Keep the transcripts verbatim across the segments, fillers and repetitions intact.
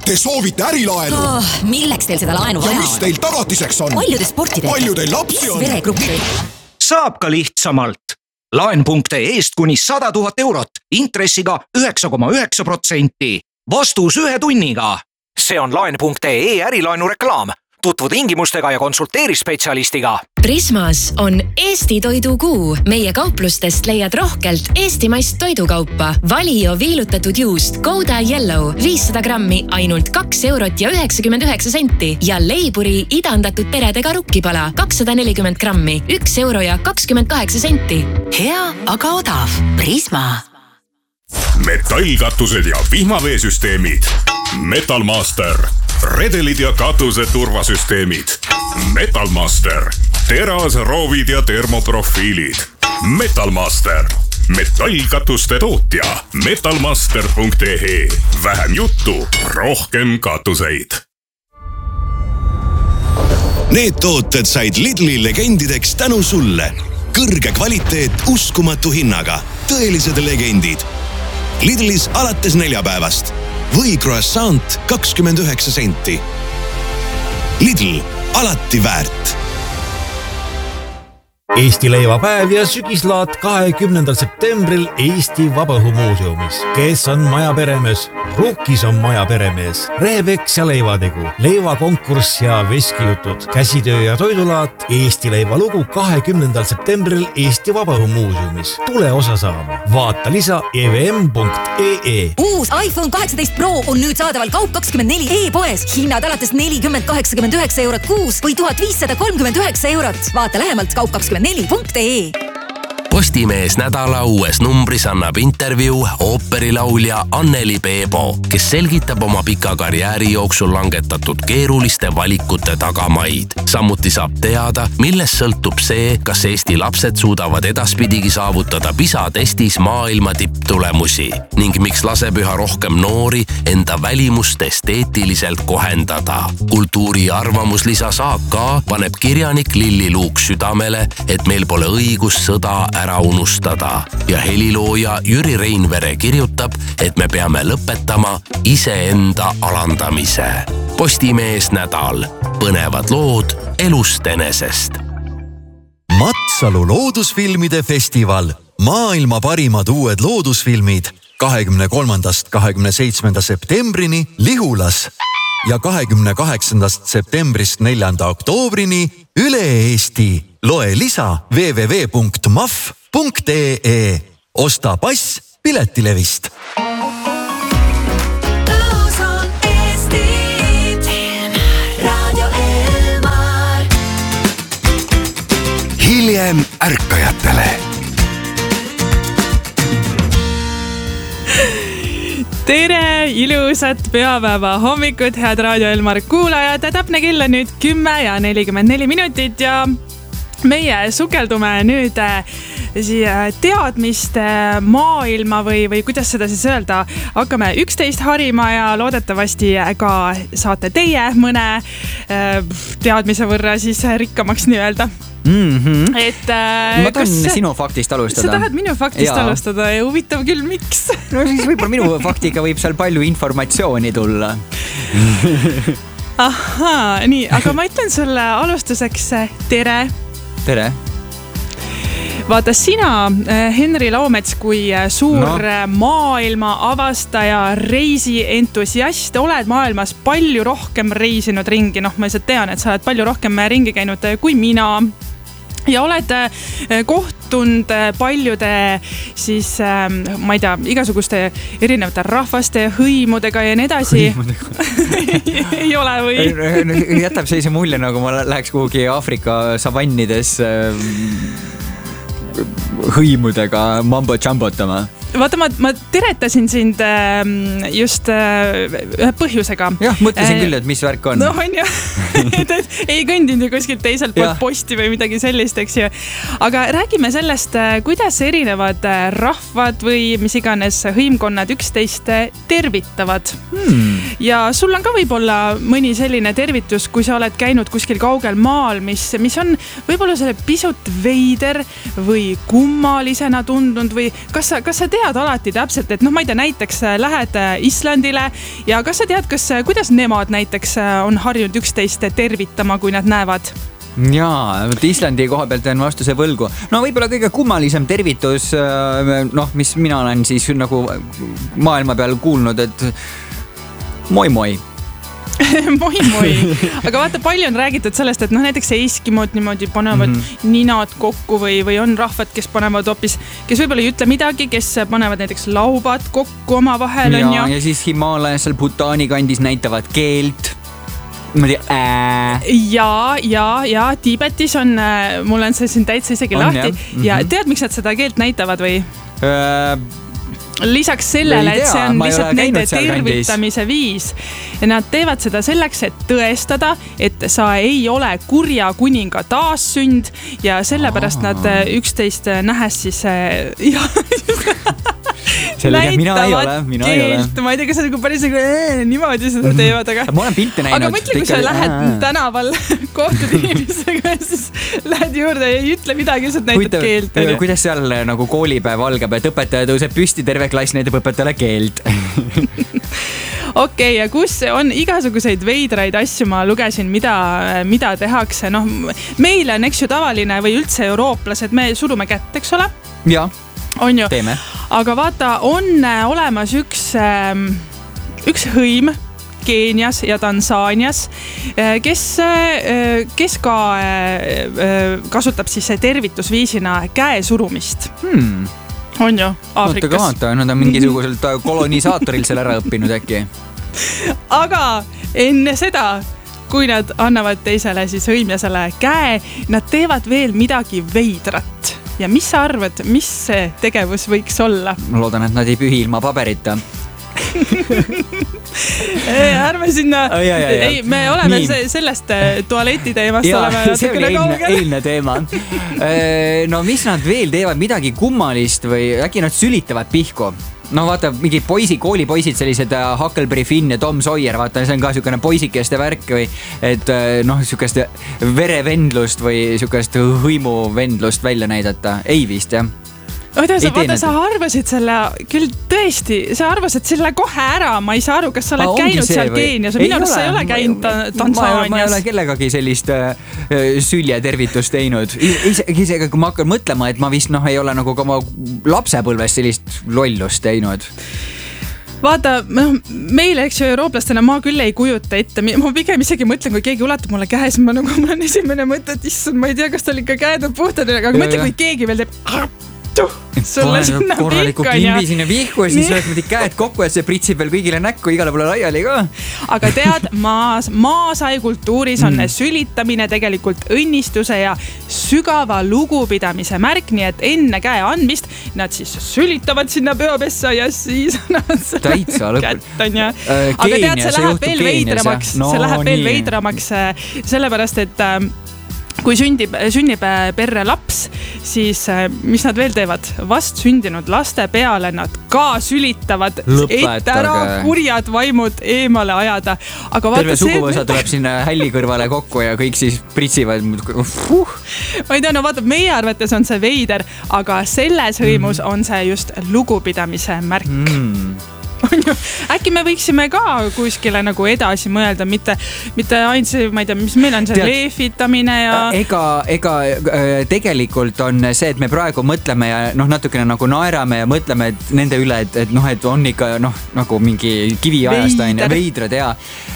Te soovite ärilaenu? Oh, milleks teil seda laenu vaja ja on? mis teil tagatiseks on? Palju te sporti teete? Palju teil lapsi on? Veregruppi. Saab ka lihtsamalt. Laen.ee eest kuni sada tuhat eurot, intressiga üheksa koma üheksa protsenti. Vastus ühe tunniga. See on laen.ee ärilaenu reklaam. Tutvu tingimustega ja konsulteeri spetsialistiga. Prismas on Eesti toidukuu. Meie kauplustest leiad rohkelt eestimaist toidukaupa. Valio viilutatud juust Gouda Yellow viissada grammi ainult kaks eurot ja üheksakümmend üheksa senti ja Leiburi idandatud peredega rukkipala kakssada nelikümmend grammi, üks euro ja kakskümmend kaheksa senti. Hea, aga odav. Prisma. Metallkatused ja vihmaveesüsteemid. Metalmaster. Redelid ja katuse turvasüsteemid. Metalmaster. Teras, roovid ja termoprofiilid. Metalmaster. Metallkatuste tootja. metalmaster punkt ee. Vähem juttu, rohkem katuseid. Need tooted said Lidli legendideks tänu sulle. Kõrge kvaliteet uskumatu hinnaga. Tõelised legendid. Lidlis alates neljapäevast. Või croissant kakskümmend üheksa senti. Lidl, alati väärt. Eesti leivapäev ja sügislaat kahekümnendal septembril Eesti Vabaõhumuuseumis. Kes on maja peremees? Ruukis on maja peremees. Rehepeks ja leivategu, leivakonkurss ja veskijutud, käsitöö ja toidulaat, Eesti leivalugu kahekümnendal septembril Eesti Vabaõhumuuseumis. Tule osa saama. Vaata lisa e v m punkt e e. Uus iPhone kaheksateist Pro on nüüd saadaval Kaup kakskümmend neli e-poes. Hinnad alates nelikümmend kaheksakümmend üheksa eurot kuus või tuhat viissada kolmkümmend üheksa eurot. Vaata lähemalt Kaup kakskümmend neli punkt e e. Postimees nädala uues numbris annab intervjuu ooperilaulja Anneli Peebo, kes selgitab oma pika karjääri jooksul langetatud keeruliste valikute tagamaid. Samuti saab teada, millest sõltub see, kas Eesti lapsed suudavad edaspidigi saavutada PISA testis maailma tipptulemusi ning miks laseb üha rohkem noori enda välimust esteetiliselt kohendada. Kultuuri arvamuslisa saab ka paneb kirjanik Lilli Luuk südamele, et meil pole õigus sõda ära unustada ja helilooja Jüri Reinvere kirjutab, et me peame lõpetama iseenda alandamise. Postimees nädal. Põnevad lood elust enesest. Matsalu loodusfilmide festival. Maailma parimad uued loodusfilmid kahekümne kolmandast kahekümne seitsmenda septembrini Lihulas ja kahekümne kaheksandast septembrist neljanda oktoobrini üle Eesti. Loe lisa w w w punkt m a f punkt e e. Osta pass piletilevist. Lõus on Eestit. Radio Elmar. Hiljem ärkajatele. Tere, ilusat pühapäeva hommikut, head Radio Elmar kuulajad. Täpne kell on nüüd kümme ja nelikümmend neli minutit ja meie sukeldume nüüd siia teadmiste maailma või, või kuidas seda siis öelda. Hakkame üksteist harima ja loodetavasti ka saate teie mõne teadmise võrra siis rikkamaks nii öelda. Mm-hmm. Et, ma tahan kas... sinu faktist alustada. Sa tahad minu faktist ja. alustada ja huvitav küll, miks? No siis võib-olla minu faktiga võib seal palju informatsiooni tulla. Ahaa, nii, aga ma ütlen sulle alustuseks tere. Tere. Vaata sina, Henri Laumets, kui suur no. maailma avastaja, reisi entusiast, oled maailmas palju rohkem reisinud ringi. Noh, ma lihtsalt tean, et sa oled palju rohkem ringi käinud kui mina. Ja oled kohtunud paljude siis, ma ei tea, igasuguste erinevate rahvaste hõimudega ja nii edasi. Ei ole või? Jätab sellise mulje, nagu ma läheks kuhugi Aafrika savannides hõimudega mambo jambotama. Vaata, ma, ma teretasin sind just ühe põhjusega. Jah, mõtlesin küll, et mis värk on. No on ju, et ei kõndinud ju kuskilt teiselt poolt posti või midagi sellist, eks ju. Aga räägime sellest, kuidas erinevad rahvad või mis iganes hõimkonnad üksteist tervitavad. Hmm. Ja sul on ka võib-olla mõni selline tervitus, kui sa oled käinud kuskil kaugel maal, mis, mis on võib-olla selle pisut veider või kumm kummalisena tundunud või kas sa, kas sa tead alati täpselt, et noh, ma ei tea, näiteks lähed Islandile ja kas sa tead, kas, kuidas nemad näiteks on harjunud üksteist tervitama, kui nad näevad? Jaa, Islandi koha pealt on vastuse võlgu. No võib-olla kõige kummalisem tervitus, noh, mis mina olen siis nagu maailma peal kuulnud, et moi moi. moi moi. Aga vaata, palju on räägitud sellest, et noh, näiteks eskimod niimoodi panevad mm-hmm. ninad kokku või, või on rahvad, kes panevad hoopis, kes võib-olla ei ütle midagi, kes panevad näiteks laubad kokku oma vahel. Ja, ja. ja siis Himaalajas seal Bhutani kandis näitavad keelt. Ää. Ja, ja, ja Tiibetis on, mul on see siin täitsa isegi on, lahti. Mm-hmm. Ja tead, miks nad seda keelt näitavad või? Äh, Lisaks sellele, et see on lihtsalt nende tervitamise viis. Ja nad teevad seda selleks, et tõestada, et sa ei ole kurja kuninga taassünd ja sellepärast Aa. nad üksteist nähes siis ja, sellega mina ei ole, mina keelt. ei ole. Ma ei tea, kas sa nagu päris nagu ee, niimoodi seda teevad, aga ma olen pilte näinud. Aga mõtle, kui sa lähed aa. tänaval kohtud inimesega ja siis lähed juurde ja ei ütle midagi, sa näitad Kuita, keelt. Kuidas seal nagu koolipäev algab, et õpetaja tõuseb püsti, terve klass näitab õpetajale keelt. Okei, okay, ja kus on igasuguseid veidraid asju, ma lugesin, mida, mida tehakse. Noh, meil on, eks ju, tavaline või üldse eurooplased, me surume kätt, eks ole? Jaa. On ju. Teeme. Aga vaata, on olemas üks, üks hõim Keenias ja Tansaanias, kes, kes ka kasutab siis tervitusviisina käesurumist. Hmm. On ju, Aafrikas. Oota kahata, nad on mingisuguselt kolonisaatoril seal ära õppinud äkki. Aga enne seda, kui nad annavad teisele siis hõimjasele käe, nad teevad veel midagi veidrat. Ja mis sa arvad, mis see tegevus võiks olla? Ma loodan, et nad ei pühi ilma paberita. ei, ärme sinna. Ai, ai, ai, ei, me oleme Nii. sellest tualeti teemast. Ja, see oli eilne, eilne teema. No mis nad veel teevad, midagi kummalist või äkki nad sülitavad pihku? No vaata, mingi poisi, koolipoisid, sellised Huckleberry Finn ja Tom Sawyer, vaata, see on ka sükene poisikeste värk või et noh, sükest verevendlust või sükest hõimuvendlust välja näidata. Ei vist, jah. Oota, sa, vaata, sa arvasid selle, küll tõesti, sa arvasid selle kohe ära, ma ei saa aru, kas sa oled ah, käinud seal või... Keenias, minu arust sa ei ole käinud Tansaanias. Ma ei ole kellegagi sellist äh, süljetervitust teinud. Isegi kui ma hakkan mõtlema, et ma vist noh, ei ole nagu ka oma lapsepõlves sellist lollust teinud. Vaata, no, meile, eks ju, eurooplastena ma küll ei kujuta ette. Ma pigem isegi mõtlen, kui keegi ulatab mulle käes, ma nagu mul on esimene mõte, et issand, ma ei tea, kas tal ikka käed on puhtad, aga ja, mõtle, kui keegi veel teeb sulle sinna korraliku kimbi sinna vihku ja siis oled mõdi käed kokku ja see pritsib veel kõigile näkku igale poole laiali ka. Aga tead, maas, maasai kultuuris on mm. sülitamine tegelikult õnnistuse ja sügava lugupidamise märk, nii et enne käe andmist nad siis sülitavad sinna peopessa ja siis nad selle kätt on ja. Äh, Aga tead, see läheb veel veidramaks, no, see läheb veel veidramaks sellepärast, et kui sündib, sünnib perre laps, siis mis nad veel teevad? Vast sündinud laste peale nad ka sülitavad, Lõpetage. et ära kurjad vaimud eemale ajada. Aga terve suguvõsa see... tuleb sinna hälli kõrvale kokku ja kõik siis pritsivad. Uh. Ma ei tea, no vaata, meie arvates on see veider, aga selles hõimus mm. on see just lugupidamise märk. Mm. Äkki me võiksime ka kuskile nagu edasi mõelda, mitte, mitte ainult see, ma ei tea, mis meil on see Tead, leefitamine ja... Ega, ega tegelikult on see, et me praegu mõtleme ja noh, natukene nagu naerame ja mõtleme et nende üle, et, et noh, et on ikka noh, nagu mingi kiviajast aine, veidrad ja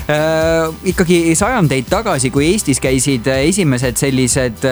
äh, ikkagi sajandeid tagasi, kui Eestis käisid esimesed sellised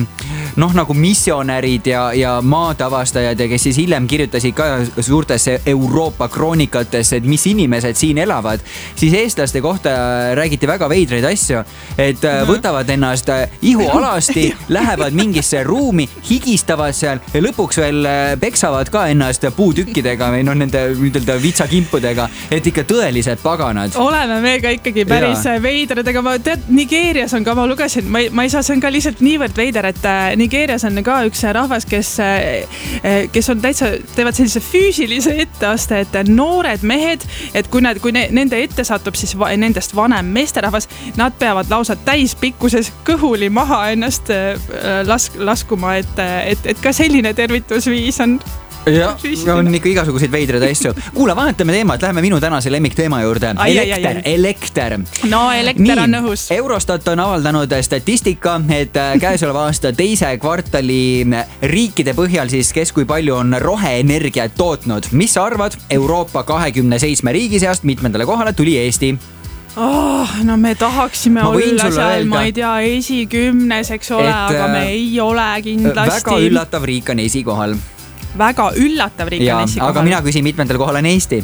noh, nagu missionärid ja, ja maatavastajad ja kes siis hiljem kirjutasid ka suurtesse Euroopa kroonika et mis inimesed siin elavad, siis eestlaste kohta räägiti väga veidraid asju, et võtavad ennast ihualasti, lähevad mingisse ruumi, higistavad seal ja lõpuks veel peksavad ka ennast puutükkidega või noh, nende ütelda vitsakimpudega, et ikka tõelised paganad. Oleme me ka ikkagi päris ja. veidrad, aga ma tead, Nigeerias on ka, ma lugesin, ma ei, ma ei saa, see on ka lihtsalt niivõrd veider, et Nigeerias on ka üks rahvas, kes, kes on täitsa, teevad sellise füüsilise etteaste, et noored need mehed, et kui, need, kui ne, nende ette satub siis va, nendest vanem meesterahvas, nad peavad lausa täispikkuses kõhuli maha ennast las, laskuma, et, et, et ka selline tervitusviis on. Ja, on ikka igasuguseid veidraid asju. Kuule, vahetame teemat, läheme minu tänase lemmikteema juurde. Ai, elekter, ai, ai. elekter. No, elekter Nii, on õhus. Eurostat on avaldanud statistika, et käesoleva aasta teise kvartali riikide põhjal siis, kes kui palju on roheenergiat tootnud. Mis sa arvad, Euroopa kahekümne seitsme riigi seast mitmendale kohale tuli Eesti? Oh, no me tahaksime ma olla seal, öelda, ma ei tea, esikümnes, eks ole, et, aga me ei ole kindlasti. Väga üllatav riik on esikohal. Väga üllatav riik ja, on esikohal. Aga mina küsin, mitmendal kohal on Eesti?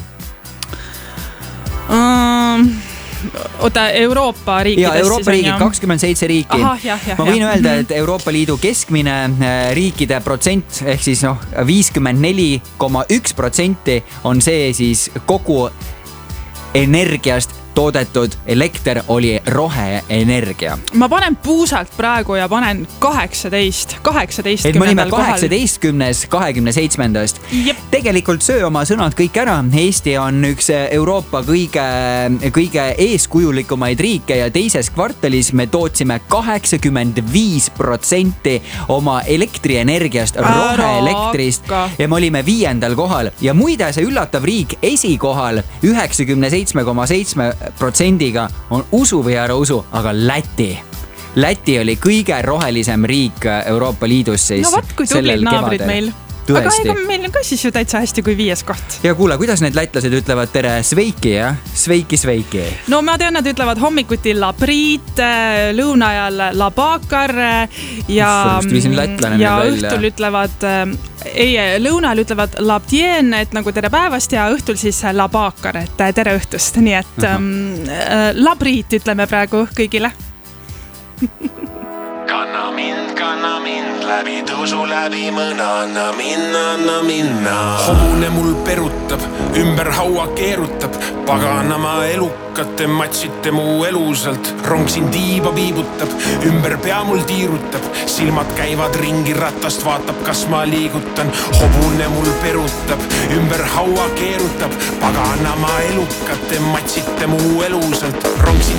Um, oota, Euroopa riikidest. Ja, Euroopa riigid, kakskümmend seitse riiki. Aha, jah, jah, ma võin jah. öelda, et Euroopa Liidu keskmine riikide protsent, ehk siis noh, viiskümmend neli koma üks protsenti on see siis kogu energiast toodetud elekter oli roheenergia. Ma panen puusalt praegu ja panen kaheksateist, kaheksateist et me olime kaheksateistkümnes, kahekümne seitsmendast. Jep. Tegelikult söö oma sõnad kõik ära. Eesti on üks Euroopa kõige, kõige eeskujulikumaid riike ja teises kvartalis me tootsime kaheksakümmend viis protsenti oma elektrienergiast, roheelektrist ja me olime viiendal kohal. Ja muide, see üllatav riik esikohal üheksakümne seitsme koma seitse protsendiga on usu või ära usu, aga Läti. Läti oli kõige rohelisem riik Euroopa Liidus siis. No võt, kui tublid naabrid meil. Tõesti. Aga ega meil on ka siis ju täitsa hästi kui viies koht. Ja kuule, kuidas need lätlased ütlevad tere sveiki, jah? Sveiki, sveiki. No ma tean, nad ütlevad hommikuti labriit, lõuna ajal labakar ja, ja õhtul ütlevad, ei, lõuna ajal ütlevad labdien, et nagu tere päevast ja õhtul siis labakar, et tere õhtust. Nii et um, labriit ütleme praegu kõigile. Kanna mind, kanna mind läbi tõusu läbi mõna, anna minna, anna minna. Hobune mul perutab, ümber haua keerutab, paganama elukate matsite mu elusalt. Rong siin tiiba piibutab, ümber pea mul tiirutab, silmad käivad ringi ratast, vaatab kas ma liigutan. Hobune mul perutab, ümber haua keerutab, paganama elukate matsite mu elusalt. Rong siin